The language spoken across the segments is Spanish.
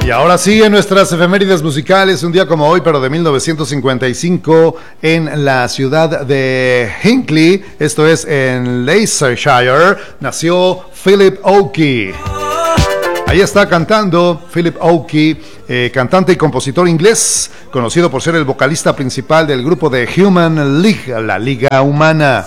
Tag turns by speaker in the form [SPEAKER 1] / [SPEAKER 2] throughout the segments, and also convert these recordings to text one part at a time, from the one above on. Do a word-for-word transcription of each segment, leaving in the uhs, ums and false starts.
[SPEAKER 1] Y ahora sí, en nuestras efemérides musicales, un día como hoy, pero de mil novecientos cincuenta y cinco, en la ciudad de Hinckley, esto es en Leicestershire, nació Philip Oakey. Ahí está cantando Philip Oakey, eh, cantante y compositor inglés, conocido por ser el vocalista principal del grupo de Human League, la Liga Humana.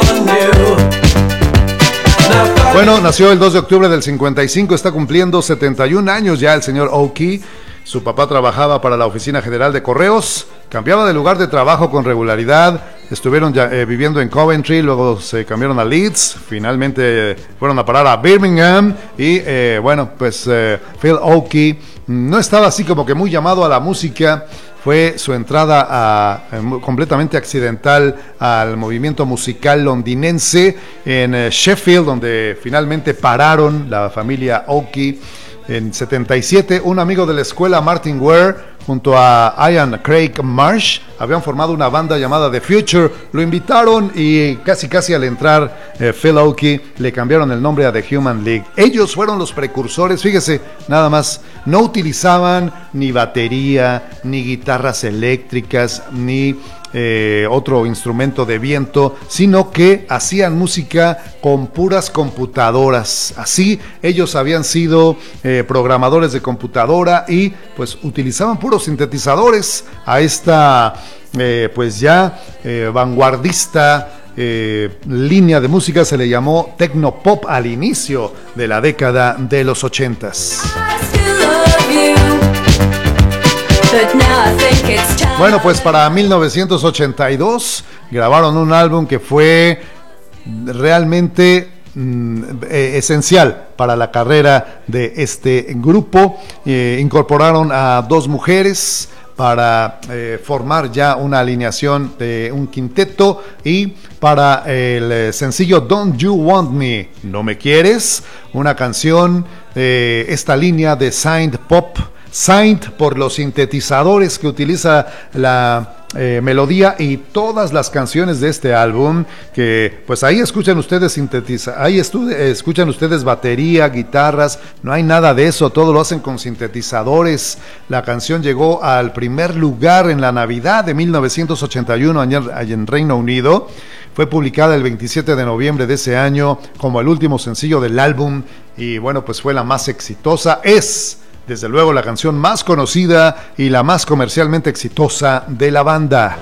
[SPEAKER 1] Bueno, nació el dos de octubre del cincuenta y cinco, está cumpliendo setenta y un años ya el señor Oakey. Su papá trabajaba para la Oficina General de Correos, cambiaba de lugar de trabajo con regularidad, estuvieron ya, eh, viviendo en Coventry, luego se cambiaron a Leeds, finalmente eh, fueron a parar a Birmingham y eh, bueno, pues eh, Phil Oakey no estaba así como que muy llamado a la música. Fue su entrada a, a, completamente accidental al movimiento musical londinense en eh, Sheffield, donde finalmente pararon la familia Oakey. En setenta y siete, un amigo de la escuela, Martin Ware, junto a Ian Craig Marsh, habían formado una banda llamada The Future. Lo invitaron y casi casi al entrar eh, Phil Oakey le cambiaron el nombre a The Human League. Ellos fueron los precursores, fíjese, nada más, no utilizaban ni batería, ni guitarras eléctricas, ni Eh, otro instrumento de viento, sino que hacían música con puras computadoras. Así ellos habían sido eh, programadores de computadora y pues utilizaban puros sintetizadores. A esta eh, pues ya eh, vanguardista Eh, línea de música se le llamó tecnopop al inicio de la década de los ochentas. Bueno, pues para mil novecientos ochenta y dos grabaron un álbum que fue realmente mm, eh, esencial para la carrera de este grupo. Eh, incorporaron a dos mujeres para eh, formar ya una alineación de un quinteto, y para el sencillo Don't You Want Me, ¿No Me Quieres?, una canción de esta línea de synth pop, synth por los sintetizadores que utiliza la eh, melodía, y todas las canciones de este álbum, que pues ahí escuchan ustedes sintetiza, ahí estu- escuchan ustedes batería, guitarras, no hay nada de eso, todo lo hacen con sintetizadores. La canción llegó al primer lugar en la Navidad de mil novecientos ochenta y uno allá en Reino Unido. Fue publicada el veintisiete de noviembre de ese año como el último sencillo del álbum, y bueno, pues fue la más exitosa. Es desde luego la canción más conocida y la más comercialmente exitosa de la banda.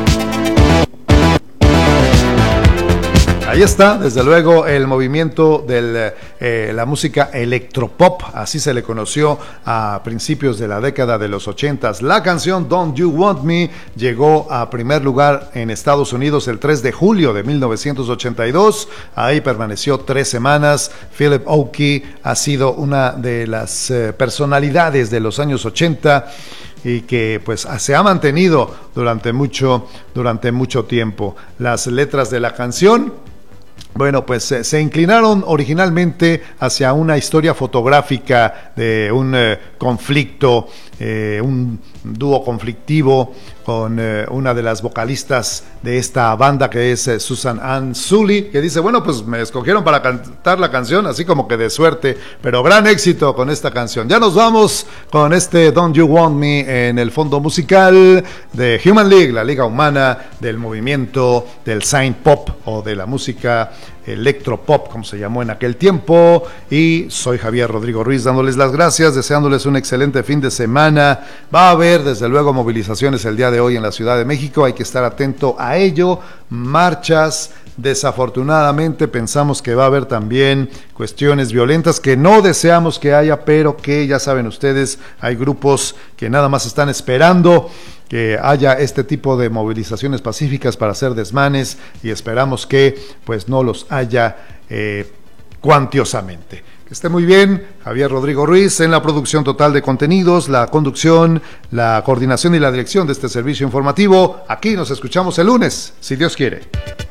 [SPEAKER 1] Ahí está, desde luego, el movimiento de eh, la música electropop, así se le conoció a principios de la década de los ochentas. La canción Don't You Want Me llegó a primer lugar en Estados Unidos el tres de julio de mil novecientos ochenta y dos. Ahí permaneció tres semanas. Philip Oakey ha sido una de las eh, personalidades de los años ochenta y que pues se ha mantenido durante mucho, durante mucho tiempo. Las letras de la canción, bueno, pues eh, se inclinaron originalmente hacia una historia fotográfica de un eh, conflicto, eh, un dúo conflictivo con eh, una de las vocalistas de esta banda, que es eh, Susan Ann Sully, que dice, bueno, pues me escogieron para cantar la canción, así como que de suerte, pero gran éxito con esta canción. Ya nos vamos con este Don't You Want Me en el fondo musical de Human League, la Liga Humana, del movimiento del synth pop o de la música electropop, como se llamó en aquel tiempo. Y soy Javier Rodrigo Ruiz, dándoles las gracias, deseándoles un excelente fin de semana. Va a haber desde luego movilizaciones el día de hoy en la Ciudad de México, hay que estar atento a ello, marchas. Desafortunadamente pensamos que va a haber también cuestiones violentas que no deseamos que haya, pero que ya saben ustedes, hay grupos que nada más están esperando que haya este tipo de movilizaciones pacíficas para hacer desmanes, y esperamos que pues no los haya eh, cuantiosamente. Que esté muy bien. Javier Rodrigo Ruiz en la producción total de contenidos, la conducción, la coordinación y la dirección de este servicio informativo. Aquí nos escuchamos el lunes, si Dios quiere.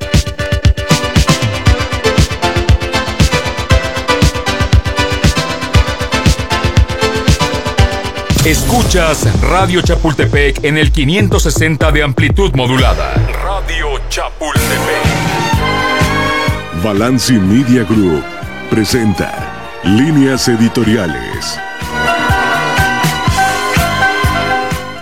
[SPEAKER 2] Escuchas Radio Chapultepec en el quinientos sesenta de amplitud modulada. Radio Chapultepec.
[SPEAKER 3] Balanci Media Group presenta Líneas Editoriales.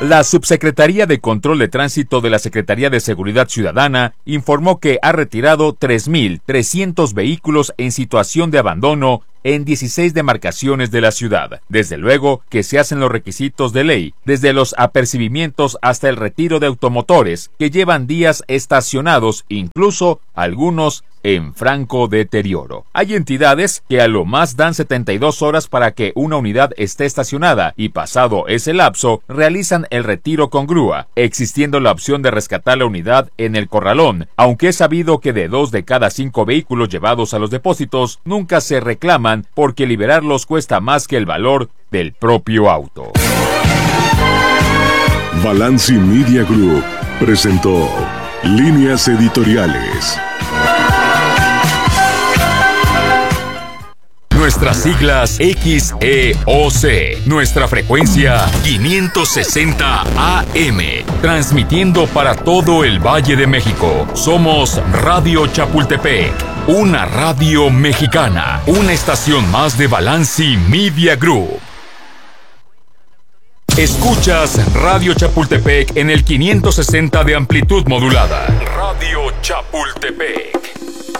[SPEAKER 2] La Subsecretaría de Control de Tránsito de la Secretaría de Seguridad Ciudadana informó que ha retirado tres mil trescientos vehículos en situación de abandono en dieciséis demarcaciones de la ciudad. Desde luego que se hacen los requisitos de ley, desde los apercibimientos hasta el retiro de automotores que llevan días estacionados, incluso algunos en franco deterioro. Hay entidades que a lo más dan setenta y dos horas para que una unidad esté estacionada y pasado ese lapso realizan el retiro con grúa, existiendo la opción de rescatar la unidad en el corralón, aunque es sabido que de dos de cada cinco vehículos llevados a los depósitos nunca se reclaman porque liberarlos cuesta más que el valor del propio auto.
[SPEAKER 3] Balanci Media Group presentó Líneas Editoriales.
[SPEAKER 2] Nuestras siglas X E O C, nuestra frecuencia quinientos sesenta A M, transmitiendo para todo el Valle de México. Somos Radio Chapultepec, una radio mexicana, una estación más de Balanci Media Group. Escuchas Radio Chapultepec en el quinientos sesenta de amplitud modulada. Radio Chapultepec.